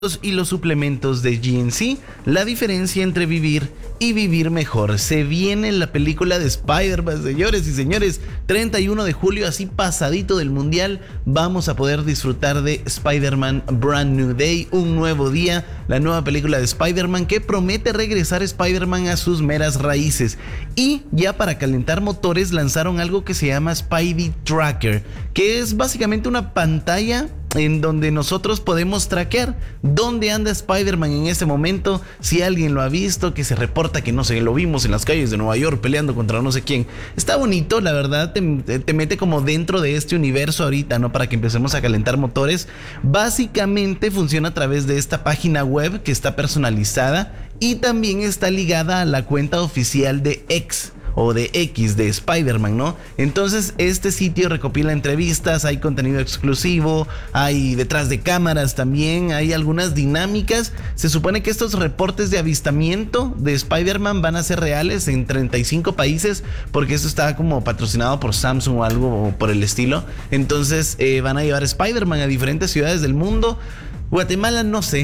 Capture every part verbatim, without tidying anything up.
y los suplementos de G N C, la diferencia entre vivir y vivir mejor. Se viene la película de Spider-Man, señores y señores, treinta y uno de julio, así pasadito del mundial, vamos a poder disfrutar de Spider-Man Brand New Day, un nuevo día, la nueva película de Spider-Man que promete regresar Spider-Man a sus meras raíces. Y ya para calentar motores lanzaron algo que se llama Spidey Tracker, que es básicamente una pantalla en donde nosotros podemos traquear dónde anda Spider-Man en ese momento, si alguien lo ha visto, que se reporta que no sé, lo vimos en las calles de Nueva York peleando contra no sé quién. Está bonito, la verdad, te, te mete como dentro de este universo ahorita, ¿no? Para que empecemos a calentar motores. Básicamente funciona a través de esta página web que está personalizada y también está ligada a la cuenta oficial de X o de X de Spider-Man, ¿no? Entonces este sitio recopila entrevistas, hay contenido exclusivo, hay detrás de cámaras también, hay algunas dinámicas. Se supone que estos reportes de avistamiento de Spider-Man van a ser reales en treinta y cinco países, porque esto está como patrocinado por Samsung o algo por el estilo. Entonces eh, van a llevar Spider-Man a diferentes ciudades del mundo. Guatemala no sé,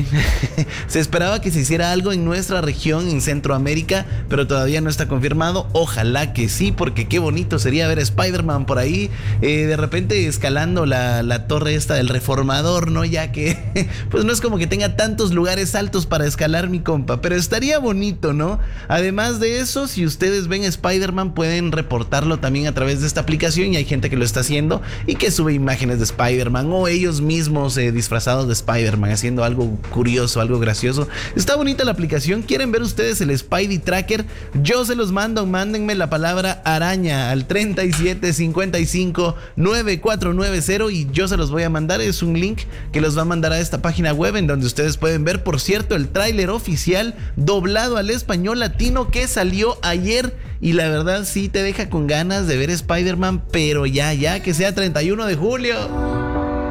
se esperaba que se hiciera algo en nuestra región, en Centroamérica, pero todavía no está confirmado. Ojalá que sí, porque qué bonito sería ver a Spider-Man por ahí, eh, de repente escalando la, la torre esta del Reformador, ¿no? Ya que pues no es como que tenga tantos lugares altos para escalar mi compa, pero estaría bonito, ¿no? Además de eso, si ustedes ven Spider-Man pueden reportarlo también a través de esta aplicación, y hay gente que lo está haciendo y que sube imágenes de Spider-Man o ellos mismos eh, disfrazados de Spider-Man, haciendo algo curioso, algo gracioso. Está bonita la aplicación. ¿Quieren ver ustedes el Spidey Tracker? Yo se los mando. Mándenme la palabra araña al treinta y siete cincuenta y cinco noventa y cuatro noventa y yo se los voy a mandar. Es un link que los va a mandar a esta página web en donde ustedes pueden ver, por cierto, el tráiler oficial doblado al español latino que salió ayer, y la verdad sí te deja con ganas de ver Spider-Man, pero ya, ya que sea treinta y uno de julio.